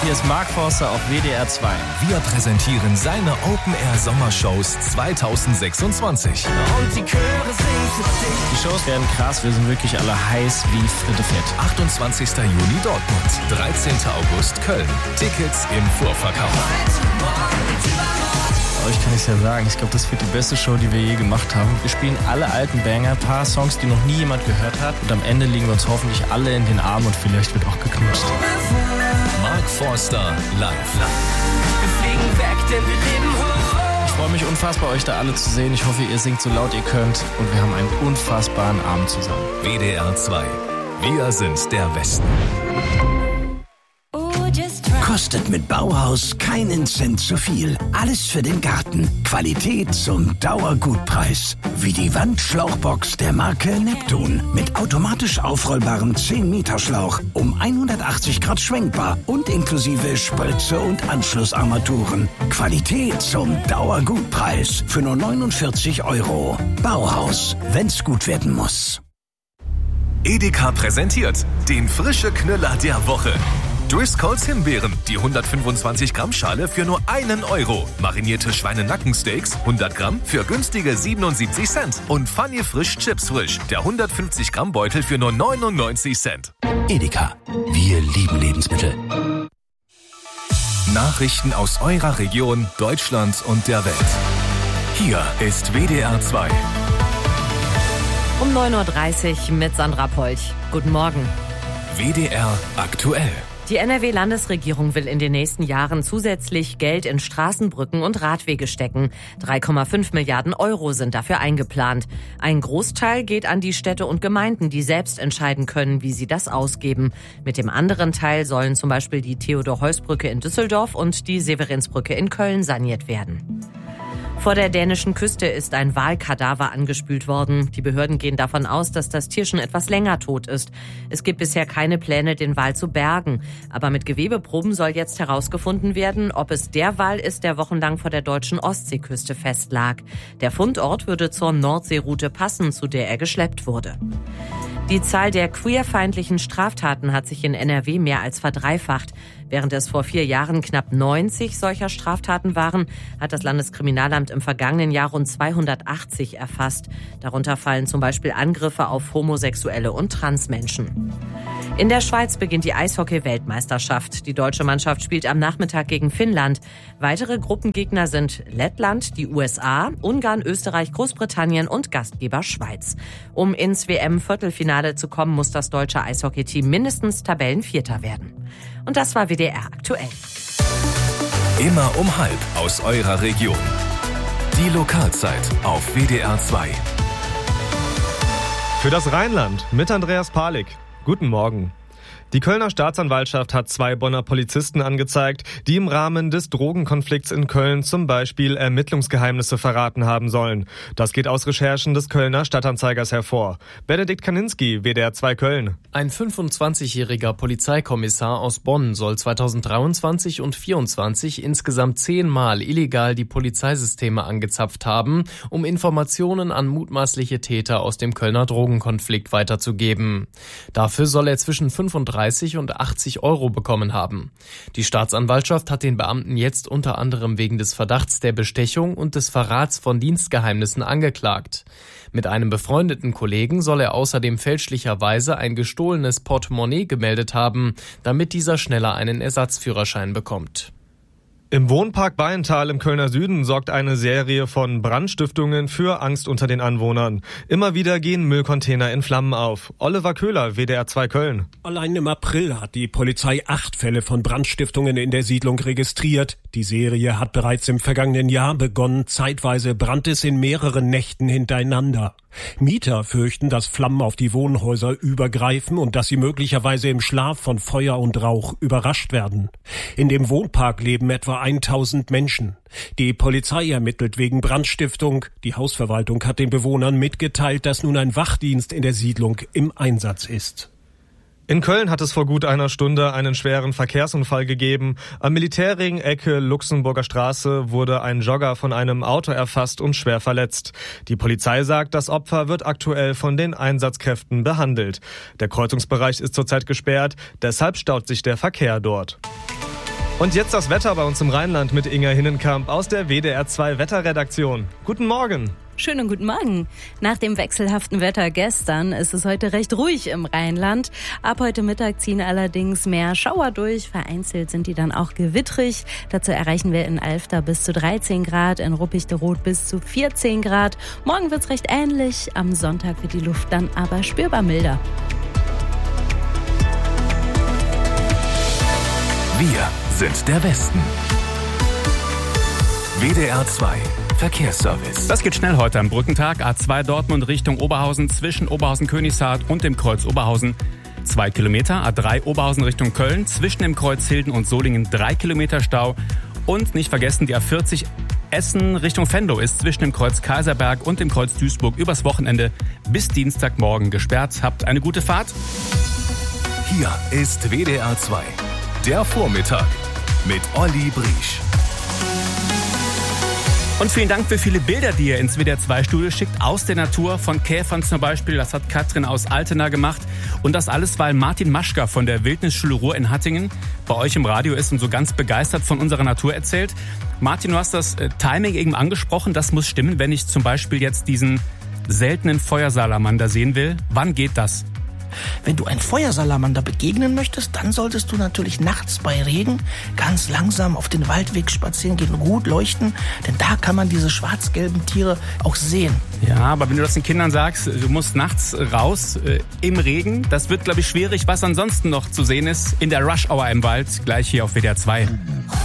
Hier ist Mark Forster auf WDR 2. Wir präsentieren seine Open-Air-Sommershows 2026. Und die Chöre singen für dich. Die Shows werden krass, wir sind wirklich alle heiß wie Fritte Fett. 28. Juni Dortmund, 13. August Köln. Tickets im Vorverkauf. Euch kann ich ja sagen, ich glaube, das wird die beste Show, die wir je gemacht haben. Wir spielen alle alten Banger, ein paar Songs, die noch nie jemand gehört hat. Und am Ende liegen wir uns hoffentlich alle in den Armen und vielleicht wird auch geknutscht. Mark Forster live. Wir fliegen weg, denn wir leben hoch. Ich freue mich unfassbar, euch da alle zu sehen. Ich hoffe, ihr singt so laut ihr könnt. Und wir haben einen unfassbaren Abend zusammen. WDR 2. Wir sind der Westen. Kostet mit Bauhaus keinen Cent zu viel. Alles für den Garten. Qualität zum Dauergutpreis. Wie die Wandschlauchbox der Marke Neptun. Mit automatisch aufrollbarem 10-Meter-Schlauch. Um 180 Grad schwenkbar. Und inklusive Spritze und Anschlussarmaturen. Qualität zum Dauergutpreis. Für nur 49 €. Bauhaus. Wenn's gut werden muss. Edeka präsentiert den frische Knüller der Woche. Driscolls Himbeeren, die 125 Gramm Schale für nur 1 €. Marinierte Schweinenackensteaks, 100 Gramm für günstige 77 Cent. Und Funny Frisch Chips Frisch, der 150 Gramm Beutel für nur 99 Cent. Edeka. Wir lieben Lebensmittel. Nachrichten aus eurer Region, Deutschland und der Welt. Hier ist WDR 2. Um 9.30 Uhr mit Sandra Polch. Guten Morgen. WDR aktuell. Die NRW-Landesregierung will in den nächsten Jahren zusätzlich Geld in Straßenbrücken und Radwege stecken. 3,5 Milliarden € sind dafür eingeplant. Ein Großteil geht an die Städte und Gemeinden, die selbst entscheiden können, wie sie das ausgeben. Mit dem anderen Teil sollen zum Beispiel die Theodor-Heuss-Brücke in Düsseldorf und die Severinsbrücke in Köln saniert werden. Vor der dänischen Küste ist ein Walkadaver angespült worden. Die Behörden gehen davon aus, dass das Tier schon etwas länger tot ist. Es gibt bisher keine Pläne, den Wal zu bergen. Aber mit Gewebeproben soll jetzt herausgefunden werden, ob es der Wal ist, der wochenlang vor der deutschen Ostseeküste festlag. Der Fundort würde zur Nordseeroute passen, zu der er geschleppt wurde. Die Zahl der queerfeindlichen Straftaten hat sich in NRW mehr als verdreifacht. Während es vor 4 Jahren knapp 90 solcher Straftaten waren, hat das Landeskriminalamt im vergangenen Jahr rund 280 erfasst. Darunter fallen zum Beispiel Angriffe auf Homosexuelle und Transmenschen. In der Schweiz beginnt die Eishockey-Weltmeisterschaft. Die deutsche Mannschaft spielt am Nachmittag gegen Finnland. Weitere Gruppengegner sind Lettland, die USA, Ungarn, Österreich, Großbritannien und Gastgeber Schweiz. Um ins WM-Viertelfinale zu kommen, muss das deutsche Eishockey-Team mindestens Tabellenvierter werden. Und das war WDR aktuell. Immer um 12:30 aus eurer Region. Die Lokalzeit auf WDR 2. Für das Rheinland mit Andreas Palik. Guten Morgen. Die Kölner Staatsanwaltschaft hat 2 Bonner Polizisten angezeigt, die im Rahmen des Drogenkonflikts in Köln zum Beispiel Ermittlungsgeheimnisse verraten haben sollen. Das geht aus Recherchen des Kölner Stadtanzeigers hervor. Benedikt Kaninski, WDR 2 Köln. Ein 25-jähriger Polizeikommissar aus Bonn soll 2023 und 2024 insgesamt 10 Mal illegal die Polizeisysteme angezapft haben, um Informationen an mutmaßliche Täter aus dem Kölner Drogenkonflikt weiterzugeben. Dafür soll er zwischen 35 und 80 € bekommen haben. Die Staatsanwaltschaft hat den Beamten jetzt unter anderem wegen des Verdachts der Bestechung und des Verrats von Dienstgeheimnissen angeklagt. Mit einem befreundeten Kollegen soll er außerdem fälschlicherweise ein gestohlenes Portemonnaie gemeldet haben, damit dieser schneller einen Ersatzführerschein bekommt. Im Wohnpark Bayenthal im Kölner Süden sorgt eine Serie von Brandstiftungen für Angst unter den Anwohnern. Immer wieder gehen Müllcontainer in Flammen auf. Oliver Köhler, WDR 2 Köln. Allein im April hat die Polizei 8 Fälle von Brandstiftungen in der Siedlung registriert. Die Serie hat bereits im vergangenen Jahr begonnen. Zeitweise brannt es in mehreren Nächten hintereinander. Mieter fürchten, dass Flammen auf die Wohnhäuser übergreifen und dass sie möglicherweise im Schlaf von Feuer und Rauch überrascht werden. In dem Wohnpark leben etwa 1000 Menschen. Die Polizei ermittelt wegen Brandstiftung. Die Hausverwaltung hat den Bewohnern mitgeteilt, dass nun ein Wachdienst in der Siedlung im Einsatz ist. In Köln hat es vor gut einer Stunde einen schweren Verkehrsunfall gegeben. Am Militärring Ecke Luxemburger Straße wurde ein Jogger von einem Auto erfasst und schwer verletzt. Die Polizei sagt, das Opfer wird aktuell von den Einsatzkräften behandelt. Der Kreuzungsbereich ist zurzeit gesperrt, deshalb staut sich der Verkehr dort. Und jetzt das Wetter bei uns im Rheinland mit Inga Hinnenkamp aus der WDR 2 Wetterredaktion. Guten Morgen. Schönen guten Morgen. Nach dem wechselhaften Wetter gestern ist es heute recht ruhig im Rheinland. Ab heute Mittag ziehen allerdings mehr Schauer durch. Vereinzelt sind die dann auch gewittrig. Dazu erreichen wir in Alfter bis zu 13 Grad, in Ruppichteroth bis zu 14 Grad. Morgen wird's recht ähnlich. Am Sonntag wird die Luft dann aber spürbar milder. Wir sind der Westen. WDR 2 Verkehrsservice. Das geht schnell heute am Brückentag. A2 Dortmund Richtung Oberhausen zwischen Oberhausen-Königshardt und dem Kreuz Oberhausen 2 Kilometer. A3 Oberhausen Richtung Köln zwischen dem Kreuz Hilden und Solingen 3 Kilometer Stau. Und nicht vergessen, die A40 Essen Richtung Venlo ist zwischen dem Kreuz Kaiserberg und dem Kreuz Duisburg übers Wochenende bis Dienstagmorgen gesperrt. Habt eine gute Fahrt. Hier ist WDR 2. Der Vormittag mit Olli Briesch. Und vielen Dank für viele Bilder, die ihr ins WDR 2 Studio schickt, aus der Natur, von Käfern zum Beispiel. Das hat Katrin aus Altena gemacht. Und das alles, weil Martin Maschka von der Wildnisschule Ruhr in Hattingen bei euch im Radio ist und so ganz begeistert von unserer Natur erzählt. Martin, du hast das Timing eben angesprochen. Das muss stimmen, wenn ich zum Beispiel jetzt diesen seltenen Feuersalamander sehen will. Wann geht das? Wenn du ein Feuersalamander begegnen möchtest, dann solltest du natürlich nachts bei Regen ganz langsam auf den Waldweg spazieren gehen, gut leuchten, denn da kann man diese schwarz-gelben Tiere auch sehen. Ja, aber wenn du das den Kindern sagst, du musst nachts raus im Regen, das wird, glaube ich, schwierig. Was ansonsten noch zu sehen ist in der Rush Hour im Wald, gleich hier auf WDR 2.